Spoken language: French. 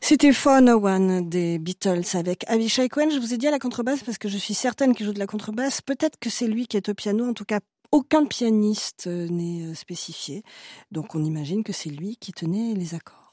C'était For No One des Beatles avec Avishai Cohen. Je vous ai dit à la contrebasse parce que je suis certaine qu'il joue de la contrebasse. Peut-être que c'est lui qui est au piano. En tout cas, aucun pianiste n'est spécifié. Donc on imagine que c'est lui qui tenait les accords.